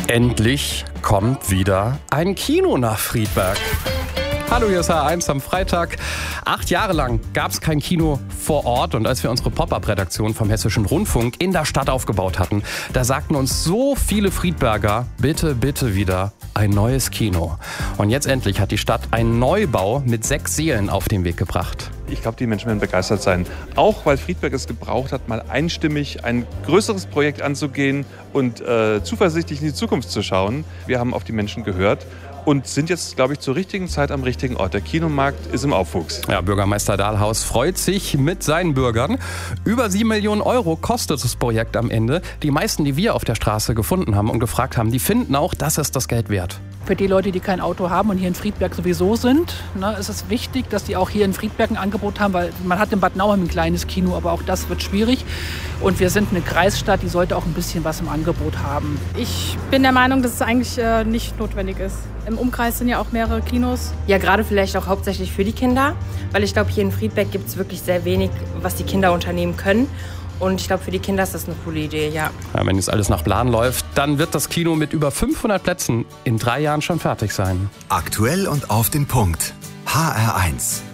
Endlich kommt wieder ein Kino nach Friedberg. Hallo, hier ist H1 am Freitag. 8 Jahre lang gab es kein Kino vor Ort. Und als wir unsere Pop-Up-Redaktion vom Hessischen Rundfunk in der Stadt aufgebaut hatten, da sagten uns so viele Friedberger, bitte, bitte wieder ein neues Kino. Und jetzt endlich hat die Stadt einen Neubau mit 6 Sälen auf den Weg gebracht. Ich glaube, die Menschen werden begeistert sein. Auch weil Friedberg es gebraucht hat, mal einstimmig ein größeres Projekt anzugehen und zuversichtlich in die Zukunft zu schauen. Wir haben auf die Menschen gehört und sind jetzt, glaube ich, zur richtigen Zeit am richtigen Ort. Der Kinomarkt ist im Aufwuchs. Ja, Bürgermeister Dahlhaus freut sich mit seinen Bürgern. Über 7 Millionen Euro kostet das Projekt am Ende. Die meisten, die wir auf der Straße gefunden haben und gefragt haben, die finden auch, das ist das Geld wert. Für die Leute, die kein Auto haben und hier in Friedberg sowieso sind, ist es wichtig, dass die auch hier in Friedberg ein Angebot haben, weil man hat in Bad Nauheim ein kleines Kino, aber auch das wird schwierig. Und wir sind eine Kreisstadt, die sollte auch ein bisschen was im Angebot haben. Ich bin der Meinung, dass es eigentlich nicht notwendig ist. Im Umkreis sind ja auch mehrere Kinos. Ja, gerade vielleicht auch hauptsächlich für die Kinder, weil ich glaube, hier in Friedberg gibt es wirklich sehr wenig, was die Kinder unternehmen können. Und ich glaube, für die Kinder ist das eine coole Idee, ja. Wenn jetzt alles nach Plan läuft, dann wird das Kino mit über 500 Plätzen in 3 Jahren schon fertig sein. Aktuell und auf den Punkt. HR1.